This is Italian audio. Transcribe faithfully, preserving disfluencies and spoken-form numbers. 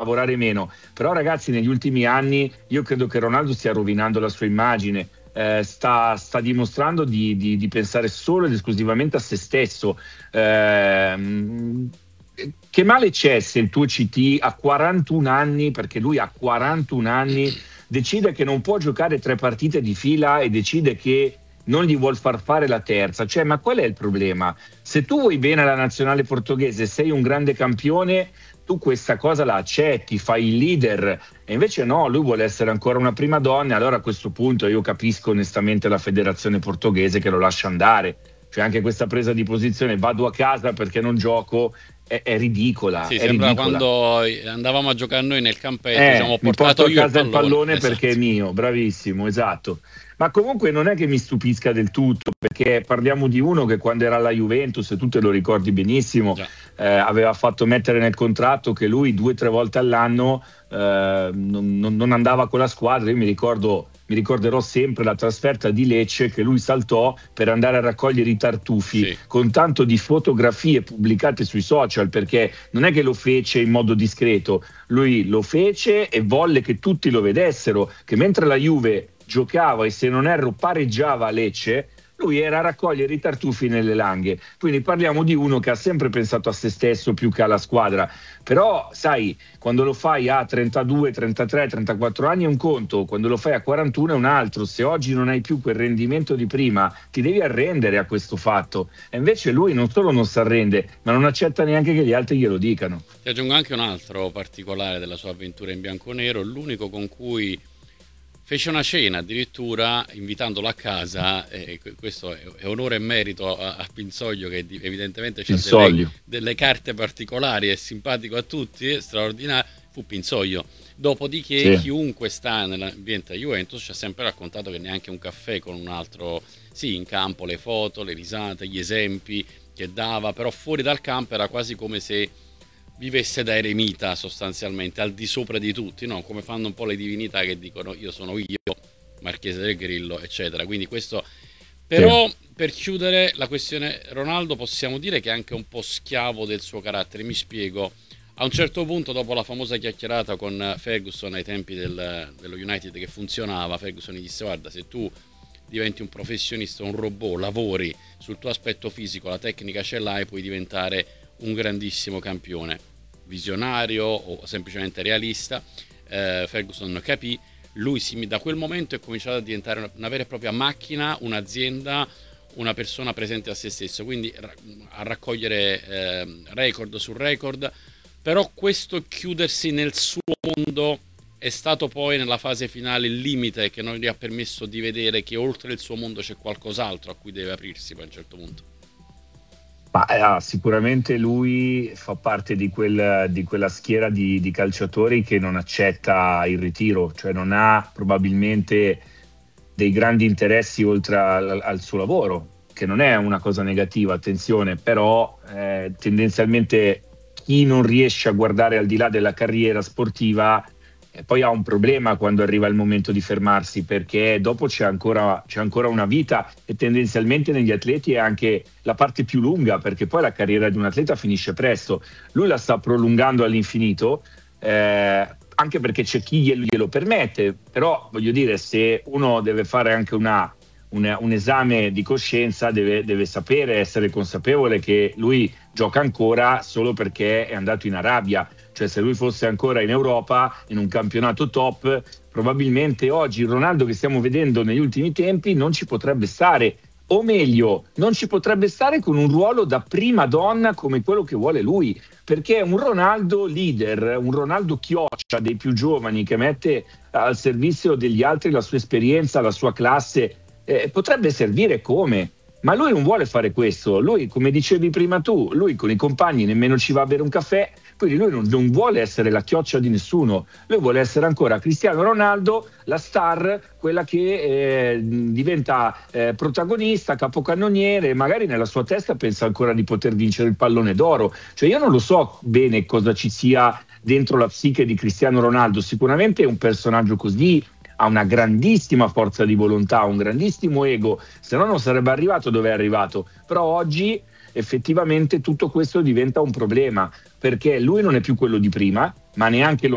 lavorare meno. Però ragazzi, negli ultimi anni io credo che Ronaldo stia rovinando la sua immagine. Eh, sta, sta dimostrando di, di, di pensare solo ed esclusivamente a se stesso. Eh, che male c'è se il tuo C T a quarantuno anni, perché lui ha quarantuno anni, decide che non può giocare tre partite di fila e decide che non gli vuol far fare la terza? Cioè, ma qual è il problema? Se tu vuoi bene alla nazionale portoghese, sei un grande campione, tu questa cosa la accetti, fai il leader, e invece no, lui vuole essere ancora una prima donna. Allora a questo punto io capisco onestamente la federazione portoghese che lo lascia andare. Cioè anche questa presa di posizione, vado a casa perché non gioco, è, è ridicola. Sì, è sembra ridicola. quando andavamo a giocare noi nel campetto, Eh, diciamo, ho mi portato porto a io il casa il pallone. pallone Esatto. perché è mio, bravissimo, esatto. Ma comunque non è che mi stupisca del tutto, perché parliamo di uno che quando era alla Juventus, tu te lo ricordi benissimo, eh, aveva fatto mettere nel contratto che lui due o tre volte all'anno eh, non, non- non andava con la squadra. Io mi ricordo, mi ricorderò sempre la trasferta di Lecce che lui saltò per andare a raccogliere i tartufi, Sì. con tanto di fotografie pubblicate sui social, perché non è che lo fece in modo discreto, lui lo fece e volle che tutti lo vedessero, che mentre la Juve giocava e, se non erro, pareggiava a Lecce, lui era a raccogliere i tartufi nelle langhe. Quindi parliamo di uno che ha sempre pensato a se stesso più che alla squadra. Però sai, quando lo fai a trentadue, trentatré, trentaquattro anni è un conto, quando lo fai a quarantuno è un altro. Se oggi non hai più quel rendimento di prima, ti devi arrendere a questo fatto. E invece lui non solo non si arrende, ma non accetta neanche che gli altri glielo dicano. Ti aggiungo anche un altro particolare della sua avventura in bianconero, l'unico con cui fece una cena addirittura invitandolo a casa, e questo è onore e merito a, a Pinsoglio, che evidentemente c'ha delle, delle carte particolari, è simpatico a tutti, è straordinario, fu Pinsoglio. Dopodiché sì, chiunque sta nell'ambiente Juventus ci ha sempre raccontato che neanche un caffè con un altro, sì, in campo le foto, le risate, gli esempi che dava, però fuori dal campo era quasi come se vivesse da eremita, sostanzialmente, al di sopra di tutti, no? Come fanno un po' le divinità che dicono io sono io, Marchese del Grillo, eccetera. Quindi questo, però, sì, per chiudere la questione Ronaldo, possiamo dire che è anche un po' schiavo del suo carattere. Mi spiego. A un certo punto, dopo la famosa chiacchierata con Ferguson ai tempi del, dello United che funzionava, Ferguson gli disse: guarda, se tu diventi un professionista, un robot, lavori sul tuo aspetto fisico, la tecnica ce l'hai, puoi diventare un grandissimo campione. Visionario o semplicemente realista, eh, Ferguson capì. Lui si, da quel momento è cominciato a diventare una, una vera e propria macchina, un'azienda, una persona presente a se stesso, quindi a raccogliere eh, record su record. Però questo chiudersi nel suo mondo è stato poi nella fase finale il limite che non gli ha permesso di vedere che oltre il suo mondo c'è qualcos'altro a cui deve aprirsi poi a un certo punto. Ma, eh, sicuramente lui fa parte di, quel, di quella schiera di, di calciatori che non accetta il ritiro, cioè non ha probabilmente dei grandi interessi oltre al, al suo lavoro, che non è una cosa negativa, attenzione, però eh, tendenzialmente chi non riesce a guardare al di là della carriera sportiva eh, poi ha un problema quando arriva il momento di fermarsi, perché dopo c'è ancora, c'è ancora una vita, e tendenzialmente negli atleti è anche la parte più lunga, perché poi la carriera di un atleta finisce presto. Lui la sta prolungando all'infinito, eh, anche perché c'è chi glielo, glielo permette, però voglio dire, se uno deve fare anche una, una, un esame di coscienza, deve, deve sapere, essere consapevole che lui gioca ancora solo perché è andato in Arabia. Cioè, se lui fosse ancora in Europa, in un campionato top, probabilmente oggi il Ronaldo che stiamo vedendo negli ultimi tempi non ci potrebbe stare, o meglio, non ci potrebbe stare con un ruolo da prima donna come quello che vuole lui, perché è un Ronaldo leader, un Ronaldo chioccia dei più giovani, che mette al servizio degli altri la sua esperienza, la sua classe, eh, potrebbe servire come... Ma lui non vuole fare questo. Lui, come dicevi prima tu, lui con i compagni nemmeno ci va a bere un caffè, quindi lui non, non vuole essere la chioccia di nessuno. Lui vuole essere ancora Cristiano Ronaldo, la star, quella che eh, diventa eh, protagonista, capocannoniere, e magari nella sua testa pensa ancora di poter vincere il pallone d'oro. Cioè, io non lo so bene cosa ci sia dentro la psiche di Cristiano Ronaldo. Sicuramente è un personaggio così, ha una grandissima forza di volontà, un grandissimo ego, se no non sarebbe arrivato dove è arrivato. Però oggi effettivamente tutto questo diventa un problema, perché lui non è più quello di prima, ma neanche